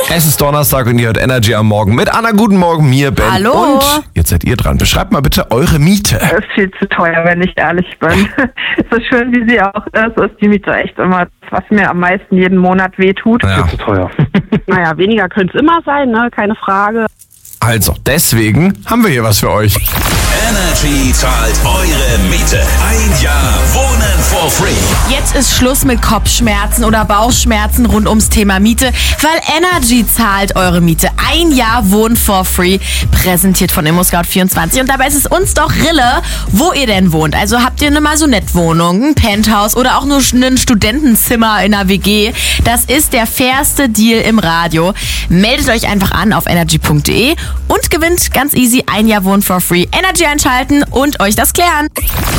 Es ist Donnerstag und ihr hört Energy am Morgen mit Anna. Guten Morgen, mir, Ben. Hallo. Und jetzt seid ihr dran. Beschreibt mal bitte eure Miete. Das ist viel zu teuer, wenn ich ehrlich bin. So schön wie sie auch ist die Miete echt immer, was mir am meisten jeden Monat wehtut. Ja. Zu teuer. Naja, weniger könnte es immer sein, ne? Keine Frage. Also, deswegen haben wir hier was für euch. Energy zahlt eure Miete. Ein Jahr Wohnen for free. Jetzt ist Schluss mit Kopfschmerzen oder Bauchschmerzen rund ums Thema Miete, weil Energy zahlt eure Miete. Ein Jahr Wohnen for free, präsentiert von ImmoScout24. Und dabei ist es uns doch Rille, wo ihr denn wohnt. Also habt ihr eine Maisonette-Wohnung, ein Penthouse oder auch nur ein Studentenzimmer in einer WG. Das ist der fairste Deal im Radio. Meldet euch einfach an auf energy.de und gewinnt ganz easy ein Jahr Wohnen for free. Energy einschalten und euch das klären.